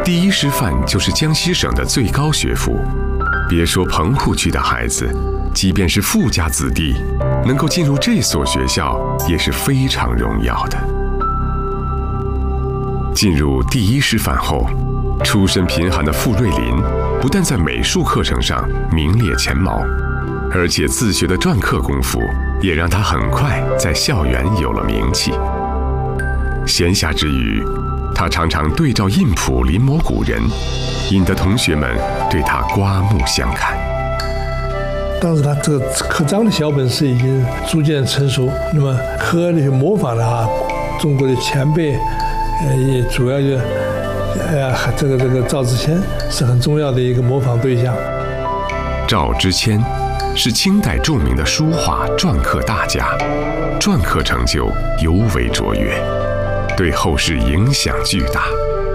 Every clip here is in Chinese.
第一师范就是江西省的最高学府。别说棚户区的孩子，即便是富家子弟，能够进入这所学校也是非常荣耀的。进入第一师范后，出身贫寒的傅瑞林不但在美术课程上名列前茅，而且自学的篆刻功夫也让他很快在校园有了名气。闲暇之余，他常常对照印谱临摹古人，引得同学们对他刮目相看。 当时他这个刻章的小本事已经逐渐成熟，那么刻那些模仿的中国的前辈，也主要就这个赵之谦是很重要的一个模仿对象。 赵之谦是清代著名的书画篆刻大家，篆刻成就尤为卓越，对后世影响巨大。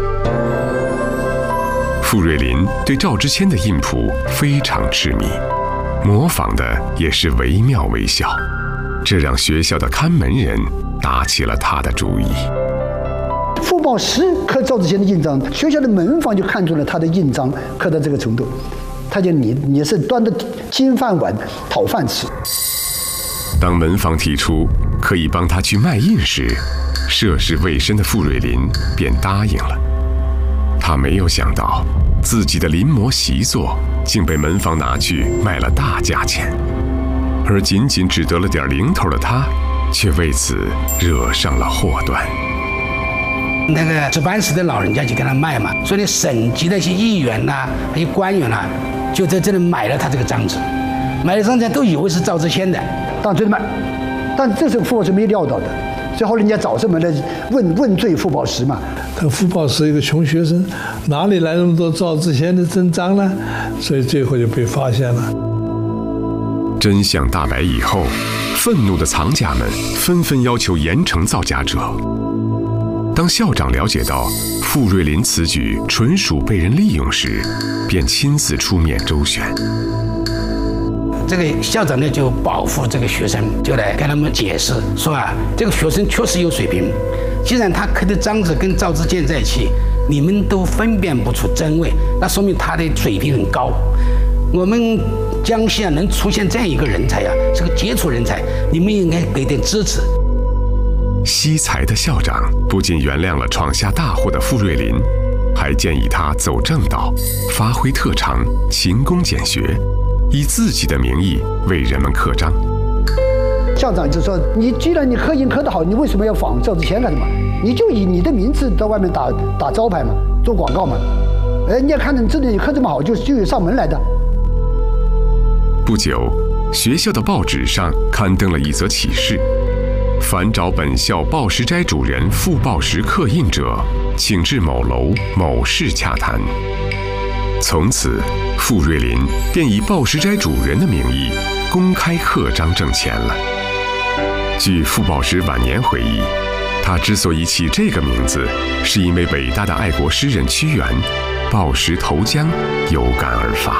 傅瑞林对赵之谦的印谱非常痴迷，模仿的也是惟妙惟肖，这让学校的看门人打起了他的主意。 傅抱石刻赵之谦的印章，学校的门房就看中了他的印章刻到这个程度，他就你是端着金饭碗讨饭吃。 当门房提出可以帮他去卖印时，涉世未深的傅瑞林便答应了。他没有想到自己的临摹习作竟被门房拿去卖了大价钱，而仅仅只得了点零头的他，却为此惹上了祸端。 那个值班室的老人家就跟他卖嘛，所以省级的一些议员呐，还有官员呐，就在这里买了他这个章子，买了章子都以为是赵之谦的， 当真的卖，但这是傅抱石没料到的。最后人家找上门来问罪傅抱石嘛。 他傅抱石一个穷学生，哪里来那么多赵之谦的真章呢？所以最后就被发现了。 真相大白以后，愤怒的藏家们纷纷要求严惩造假者。当校长了解到傅瑞林此举纯属被人利用时，便亲自出面周旋。 这个校长呢就保护这个学生，就来跟他们解释说这个学生确实有水平，既然他刻的章子跟赵之谦在一起，你们都分辨不出真伪，那说明他的水平很高。我们江西能出现这样一个人才是个杰出人才，你们应该给点支持。 惜才的校长不仅原谅了闯下大祸的傅瑞林，还建议他走正道，发挥特长，勤工俭学，以自己的名义为人们刻章。 校长就说：“你既然你刻印刻得好，你为什么要仿赵之谦干什么？你就以你的名字在外面打招牌嘛，做广告嘛。人家看着你真的你刻这么好，就有上门来的。” 不久，学校的报纸上刊登了一则启事：凡找本校抱石斋主人傅抱石刻印者，请至某楼某室洽谈。从此，傅瑞林便以抱石斋主人的名义公开刻章挣钱了。据傅抱石晚年回忆，他之所以起这个名字，是因为伟大的爱国诗人屈原抱石投江有感而发。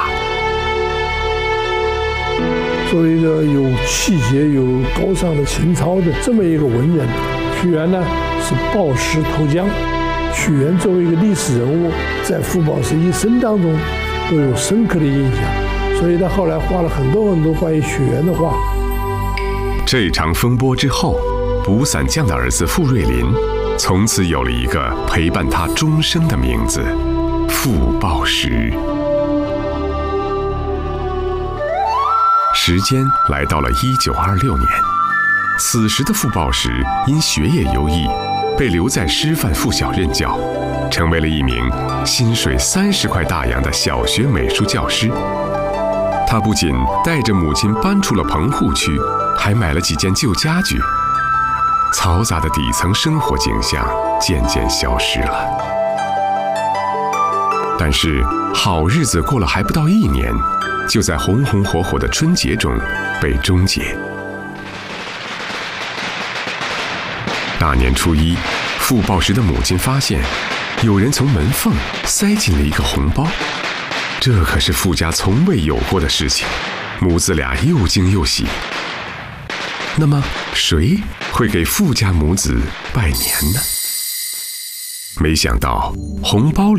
作为一个有气节、有高尚的情操的这么一个文人，屈原呢是抱石投江。屈原作为一个历史人物，在傅抱石一生当中都有深刻的印象，所以他后来画了很多很多关于屈原的画。 这场风波之后，卜散将的儿子傅瑞林从此有了一个陪伴他终生的名字——傅抱石。时间来到了1926年，此时的傅抱石因学业优异，被留在师范附小任教，成为了一名薪水30块大洋的小学美术教师。他不仅带着母亲搬出了棚户区，还买了几件旧家具，嘈杂的底层生活景象渐渐消失了。但是好日子过了还不到1年，就在红红火火的春节中被终结。大年初一，傅抱石的母亲发现有人从门缝塞进了一个红包，这可是傅家从未有过的事情，母子俩又惊又喜。那么谁会给傅家母子拜年呢？没想到红包